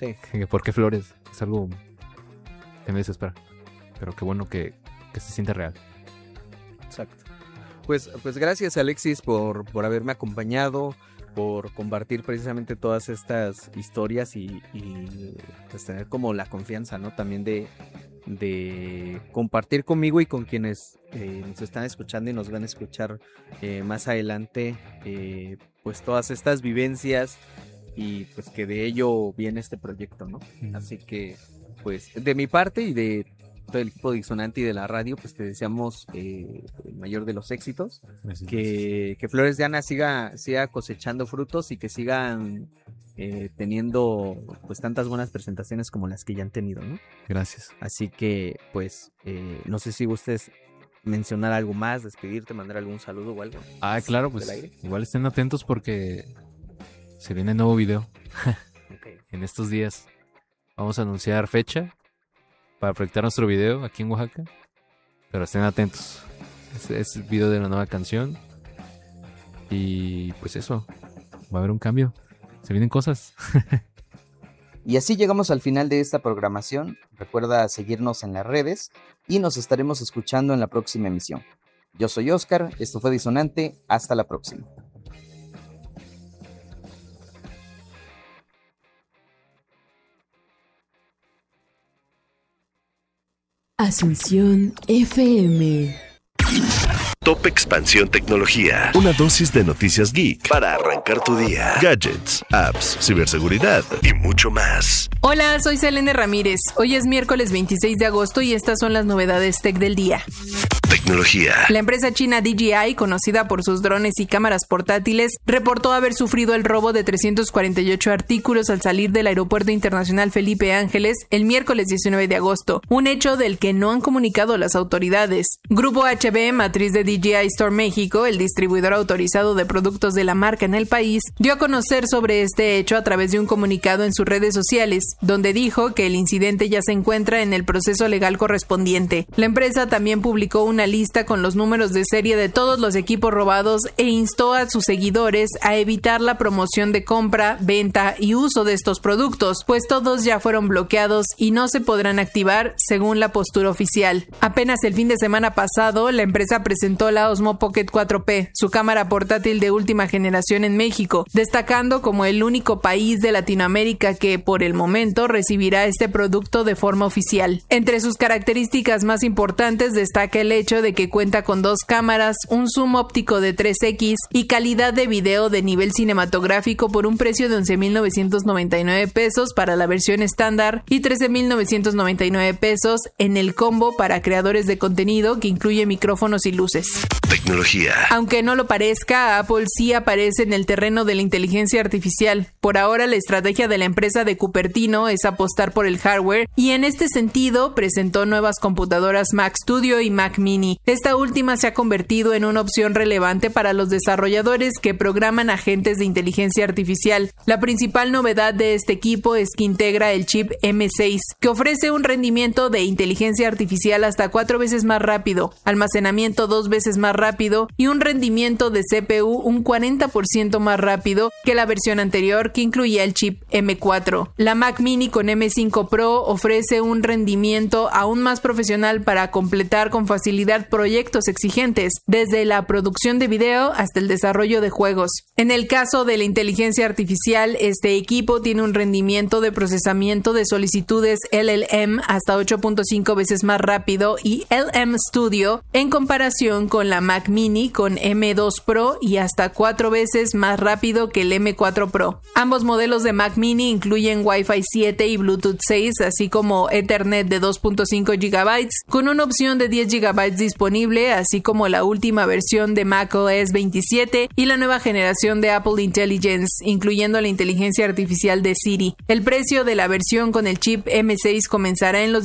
Sí. ¿Por qué flores? Es algo que me desespera. Pero qué bueno que se siente real. Exacto. Pues gracias, Alexis, por haberme acompañado, por compartir precisamente todas estas historias y pues tener como la confianza, ¿no? También de compartir conmigo y con quienes nos están escuchando y nos van a escuchar más adelante, pues todas estas vivencias y pues que de ello viene este proyecto, ¿no? Así que pues de mi parte y de todo el equipo de Disonante y de la radio, pues te deseamos el mayor de los éxitos. Gracias. Que Flores de Ana siga cosechando frutos y que sigan teniendo pues tantas buenas presentaciones como las que ya han tenido, ¿no? Gracias. Así que pues no sé si gustes mencionar algo más, despedirte, mandar algún saludo o algo. Claro, pues igual estén atentos porque se viene nuevo video. Okay. En estos días vamos a anunciar fecha para proyectar nuestro video aquí en Oaxaca, pero estén atentos. Es el video de la nueva canción y pues eso, va a haber un cambio, se vienen cosas. Y así llegamos al final de esta programación. Recuerda seguirnos en las redes y nos estaremos escuchando en la próxima emisión. Yo soy Oscar, esto fue Disonante, hasta la próxima. Asunción FM. Top Expansión Tecnología. Una dosis de noticias geek para arrancar tu día. Gadgets, apps, ciberseguridad y mucho más. Hola, soy Selene Ramírez. Hoy es miércoles 26 de agosto y estas son las novedades tech del día. Tecnología. La empresa china DJI, conocida por sus drones y cámaras portátiles, reportó haber sufrido el robo de 348 artículos al salir del Aeropuerto Internacional Felipe Ángeles el miércoles 19 de agosto, un hecho del que no han comunicado las autoridades. Grupo HB, matriz de DJI Store México, el distribuidor autorizado de productos de la marca en el país, dio a conocer sobre este hecho a través de un comunicado en sus redes sociales, donde dijo que el incidente ya se encuentra en el proceso legal correspondiente. La empresa también publicó una lista con los números de serie de todos los equipos robados e instó a sus seguidores a evitar la promoción de compra, venta y uso de estos productos, pues todos ya fueron bloqueados y no se podrán activar según la postura oficial. Apenas el fin de semana pasado, la empresa presentó la Osmo Pocket 4P, su cámara portátil de última generación en México, destacando como el único país de Latinoamérica que, por el momento, recibirá este producto de forma oficial. Entre sus características más importantes destaca el hecho de que cuenta con 2 cámaras, un zoom óptico de 3x y calidad de video de nivel cinematográfico por un precio de 11,999 pesos para la versión estándar y 13,999 pesos en el combo para creadores de contenido que incluye micrófonos y luces. Tecnología. Aunque no lo parezca, Apple sí aparece en el terreno de la inteligencia artificial. Por ahora, la estrategia de la empresa de Cupertino es apostar por el hardware y en este sentido presentó nuevas computadoras Mac Studio y Mac Mini. Esta última se ha convertido en una opción relevante para los desarrolladores que programan agentes de inteligencia artificial. La principal novedad de este equipo es que integra el chip M6, que ofrece un rendimiento de inteligencia artificial hasta 4 veces más rápido, almacenamiento 2 veces más rápido y un rendimiento de CPU un 40% más rápido que la versión anterior, que incluía el chip M4. La Mac Mini con M5 Pro ofrece un rendimiento aún más profesional para completar con facilidad proyectos exigentes, desde la producción de video hasta el desarrollo de juegos. En el caso de la inteligencia artificial, este equipo tiene un rendimiento de procesamiento de solicitudes LLM hasta 8.5 veces más rápido y LM Studio en comparación con la Mac Mini con M2 Pro y hasta 4 veces más rápido que el M4 Pro. Ambos modelos de Mac Mini incluyen Wi-Fi 7 y Bluetooth 6, así como Ethernet de 2.5 GB con una opción de 10 GB disponible, así como la última versión de macOS 27 y la nueva generación de Apple Intelligence, incluyendo la inteligencia artificial de Siri. El precio de la versión con el chip M6 comenzará en los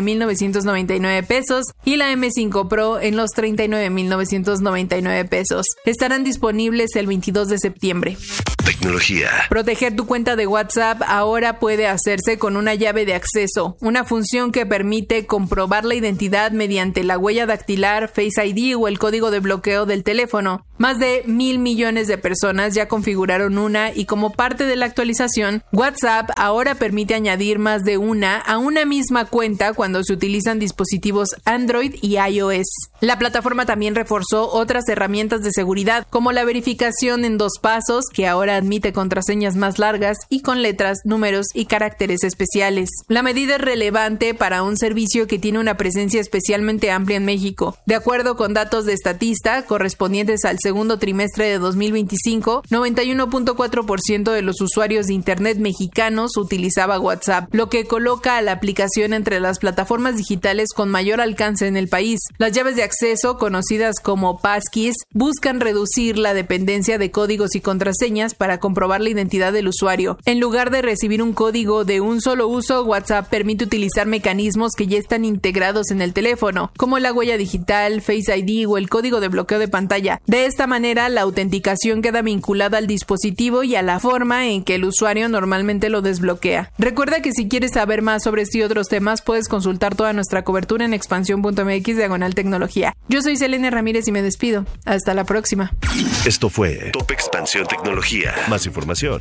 19,999 pesos y la M5 Pro en los 39,999 pesos. Estarán disponibles el 22 de septiembre. tecnología. Proteger tu cuenta de WhatsApp ahora puede hacerse con una llave de acceso, una función que permite comprobar la identidad mediante la huella dactilar, Face ID o el código de bloqueo del teléfono. Más de 1,000 millones de personas ya configuraron una y como parte de la actualización, WhatsApp ahora permite añadir más de una a una misma cuenta cuando se utilizan dispositivos Android y iOS. La plataforma también reforzó otras herramientas de seguridad, como la verificación en 2 pasos, que ahora admite contraseñas más largas y con letras, números y caracteres especiales. La medida es relevante para un servicio que tiene una presencia especialmente amplia en México. De acuerdo con datos de Statista, correspondientes al segundo trimestre de 2025, 91.4% de los usuarios de Internet mexicanos utilizaba WhatsApp, lo que coloca a la aplicación entre las plataformas digitales con mayor alcance en el país. Las llaves de acceso, conocidas como passkeys, buscan reducir la dependencia de códigos y contraseñas para comprobar la identidad del usuario. En lugar de recibir un código de un solo uso, WhatsApp permite utilizar mecanismos que ya están integrados en el teléfono, como la huella digital, Face ID o el código de bloqueo de pantalla. De esta manera, la autenticación queda vinculada al dispositivo y a la forma en que el usuario normalmente lo desbloquea. Recuerda que si quieres saber más sobre este y otros temas, puedes consultar toda nuestra cobertura en expansión.mx/tecnología. Yo soy Selene Ramírez y me despido. Hasta la próxima. Esto fue Top Expansión Tecnología. Más información,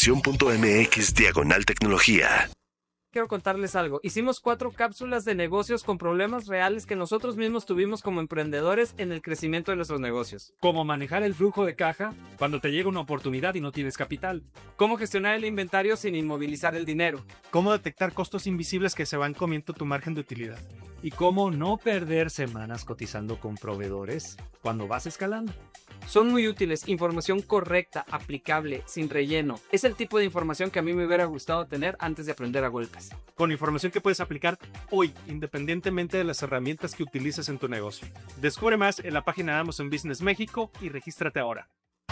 expansión.mx/tecnología. Quiero contarles algo. Hicimos 4 cápsulas de negocios con problemas reales que nosotros mismos tuvimos como emprendedores en el crecimiento de nuestros negocios. Cómo manejar el flujo de caja cuando te llega una oportunidad y no tienes capital. Cómo gestionar el inventario sin inmovilizar el dinero. Cómo detectar costos invisibles que se van comiendo tu margen de utilidad. Y cómo no perder semanas cotizando con proveedores cuando vas escalando. Son muy útiles, información correcta, aplicable, sin relleno. Es el tipo de información que a mí me hubiera gustado tener antes de aprender a golpes. Con información que puedes aplicar hoy, independientemente de las herramientas que utilices en tu negocio. Descubre más en la página de Amazon Business México y regístrate ahora.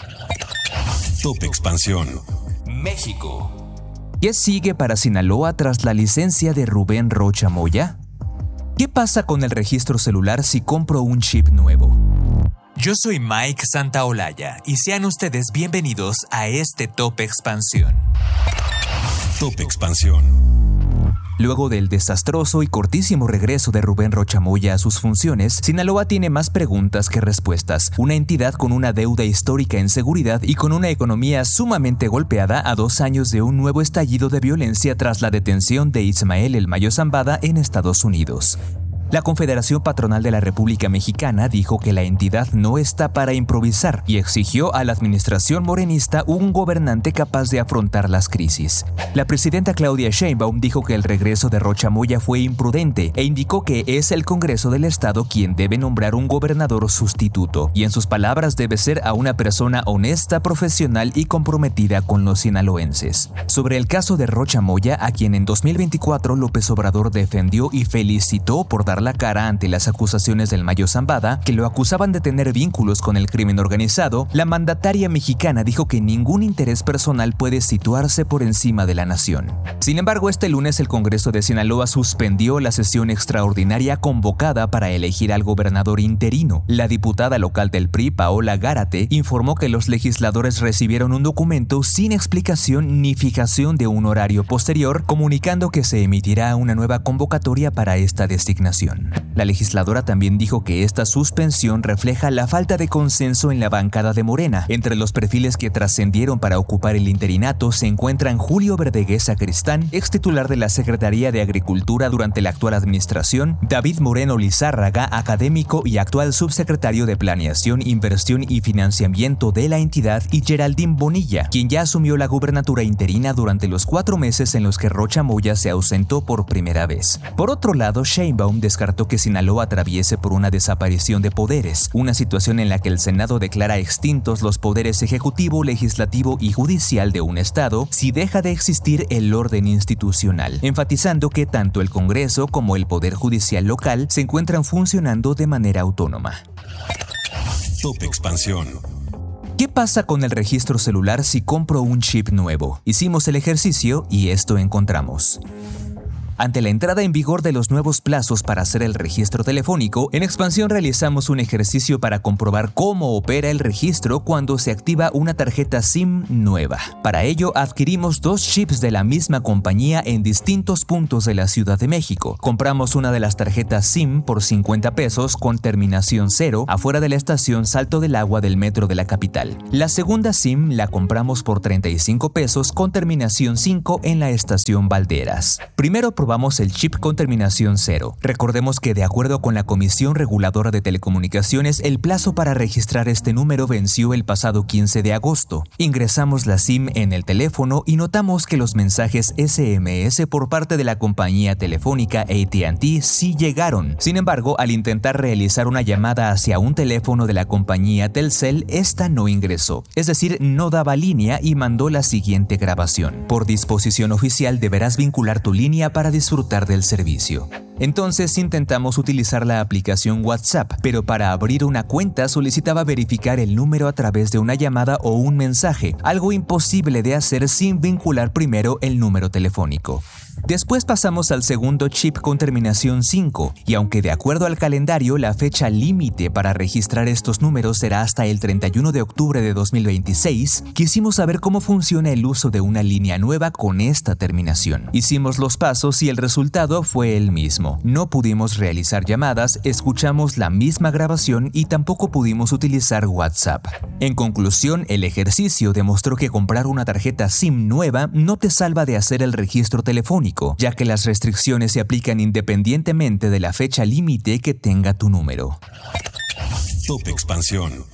Top Expansión México. ¿Qué sigue para Sinaloa tras la licencia de Rubén Rocha Moya? ¿Qué pasa con el registro celular si compro un chip nuevo? Yo soy Mike Santaolalla y sean ustedes bienvenidos a este Top Expansión. Top Expansión. Luego del desastroso y cortísimo regreso de Rubén Rocha Moya a sus funciones, Sinaloa tiene más preguntas que respuestas. Una entidad con una deuda histórica en seguridad y con una economía sumamente golpeada a 2 años de un nuevo estallido de violencia tras la detención de Ismael El Mayo Zambada en Estados Unidos. La Confederación Patronal de la República Mexicana dijo que la entidad no está para improvisar y exigió a la administración morenista un gobernante capaz de afrontar las crisis. La presidenta Claudia Sheinbaum dijo que el regreso de Rocha Moya fue imprudente e indicó que es el Congreso del Estado quien debe nombrar un gobernador sustituto y en sus palabras debe ser a una persona honesta, profesional y comprometida con los sinaloenses. Sobre el caso de Rocha Moya, a quien en 2024 López Obrador defendió y felicitó por dar la cara ante las acusaciones del Mayo Zambada, que lo acusaban de tener vínculos con el crimen organizado, la mandataria mexicana dijo que ningún interés personal puede situarse por encima de la nación. Sin embargo, este lunes el Congreso de Sinaloa suspendió la sesión extraordinaria convocada para elegir al gobernador interino. La diputada local del PRI, Paola Gárate, informó que los legisladores recibieron un documento sin explicación ni fijación de un horario posterior, comunicando que se emitirá una nueva convocatoria para esta designación. La legisladora también dijo que esta suspensión refleja la falta de consenso en la bancada de Morena. Entre los perfiles que trascendieron para ocupar el interinato se encuentran Julio Verdeguer Sacristán, ex titular de la Secretaría de Agricultura durante la actual administración, David Moreno Lizárraga, académico y actual subsecretario de Planeación, Inversión y Financiamiento de la entidad, y Geraldine Bonilla, quien ya asumió la gubernatura interina durante los 4 meses en los que Rocha Moya se ausentó por primera vez. Por otro lado, Sheinbaum descartó que Sinaloa atraviese por una desaparición de poderes, una situación en la que el Senado declara extintos los poderes ejecutivo, legislativo y judicial de un estado si deja de existir el orden institucional, enfatizando que tanto el Congreso como el Poder Judicial local se encuentran funcionando de manera autónoma. Top Expansión. ¿Qué pasa con el registro celular si compro un chip nuevo? Hicimos el ejercicio y esto encontramos. Ante la entrada en vigor de los nuevos plazos para hacer el registro telefónico, en Expansión realizamos un ejercicio para comprobar cómo opera el registro cuando se activa una tarjeta SIM nueva. Para ello, adquirimos 2 chips de la misma compañía en distintos puntos de la Ciudad de México. Compramos una de las tarjetas SIM por 50 pesos con terminación 0 afuera de la estación Salto del Agua del metro de la capital. La segunda SIM la compramos por 35 pesos con terminación 5 en la estación Valderas. Primero probamos el chip con terminación 0. Recordemos que de acuerdo con la Comisión Reguladora de Telecomunicaciones, el plazo para registrar este número venció el pasado 15 de agosto. Ingresamos la SIM en el teléfono y notamos que los mensajes SMS por parte de la compañía telefónica AT&T sí llegaron. Sin embargo, al intentar realizar una llamada hacia un teléfono de la compañía Telcel, esta no ingresó. Es decir, no daba línea y mandó la siguiente grabación. Por disposición oficial deberás vincular tu línea para disfrutar del servicio. Entonces intentamos utilizar la aplicación WhatsApp, pero para abrir una cuenta solicitaba verificar el número a través de una llamada o un mensaje, algo imposible de hacer sin vincular primero el número telefónico. Después pasamos al segundo chip con terminación 5, y aunque de acuerdo al calendario la fecha límite para registrar estos números será hasta el 31 de octubre de 2026, quisimos saber cómo funciona el uso de una línea nueva con esta terminación. Hicimos los pasos y el resultado fue el mismo. No pudimos realizar llamadas, escuchamos la misma grabación y tampoco pudimos utilizar WhatsApp. En conclusión, el ejercicio demostró que comprar una tarjeta SIM nueva no te salva de hacer el registro telefónico, ya que las restricciones se aplican independientemente de la fecha límite que tenga tu número. Top Expansión.